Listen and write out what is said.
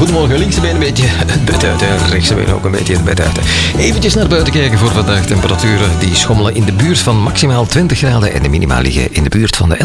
Goedemorgen, linkse been een beetje het bed uit. Rechtse been ook een beetje het bed uit. Eventjes naar buiten kijken voor vandaag. Temperaturen die schommelen in de buurt van maximaal 20 graden en de minima liggen in de buurt van de